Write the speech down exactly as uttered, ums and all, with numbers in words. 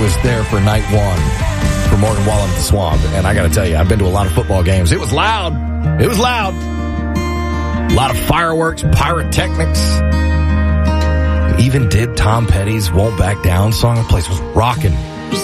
was there for night one for Morgan Wallen at the Swamp. And I got to tell you, I've been to a lot of football games. It was loud. It was loud. A lot of fireworks, pyrotechnics. Even did Tom Petty's Won't Back Down song. The place was rocking.